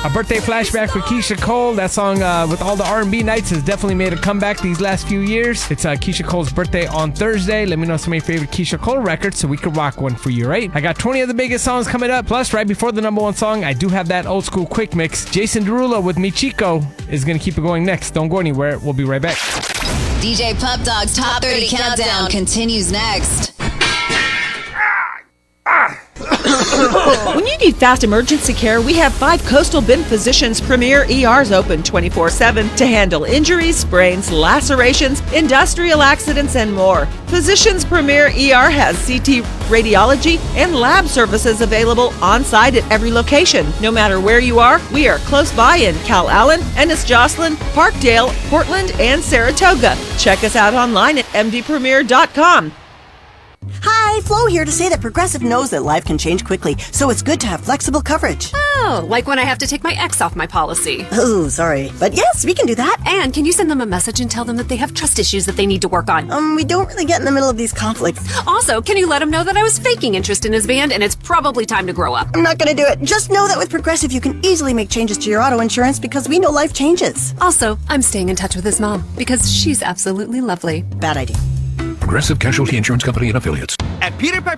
A birthday flashback for Keisha Cole. That song with all the R&B nights has definitely made a comeback these last few years. It's Keisha Cole's birthday on Thursday. Let me know some of your favorite Keisha Cole records so we could rock one for you, right? I got 20 of the biggest songs coming up. Plus, right before the number one song, I do have that old school quick mix. Jason Derulo with Mi Chico is going to keep it going next. Don't go anywhere. We'll be right back. DJ Pup Dog's Top 30 Countdown continues next. When you need fast emergency care, we have 5 Coastal Bend Physicians Premier ERs open 24/7 to handle injuries, sprains, lacerations, industrial accidents, and more. Physicians Premier ER has CT radiology and lab services available on-site at every location. No matter where you are, we are close by in Calallen, Ennis Jocelyn, Parkdale, Portland, and Saratoga. Check us out online at mdpremier.com. Hi, Flo here to say that Progressive knows that life can change quickly, so it's good to have flexible coverage. Oh, like when I have to take my ex off my policy. Oh, sorry. But yes, we can do that. And can you send them a message and tell them that they have trust issues that they need to work on? We don't really get in the middle of these conflicts. Also, can you let them know that I was faking interest in his band and it's probably time to grow up? I'm not gonna do it. Just know that with Progressive, you can easily make changes to your auto insurance because we know life changes. Also, I'm staying in touch with his mom because she's absolutely lovely. Bad idea. Progressive Casualty Insurance Company and Affiliates. At Peter Piper